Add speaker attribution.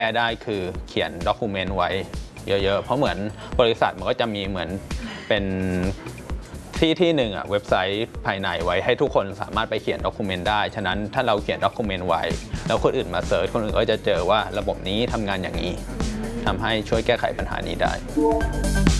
Speaker 1: ก้ได้คือเขียนด็อกิเมนต์ไว้เยอะๆเพราะเหมือนบริษัทมันก็จะมีเหมือนเป็นที่หนึ่งเว็บไซต์ภายในไว้ให้ทุกคนสามารถไปเขียนด็อกิเมนต์ได้ฉะนั้นถ้าเราเขียนด็อกิเมนต์ไว้แล้วคนอื่นมาเสิร์ชคนอื่นก็จะเจอว่าระบบนี้ทำงานอย่างนี้ทำให้ช่วยแก้ไขปัญหานี้ได้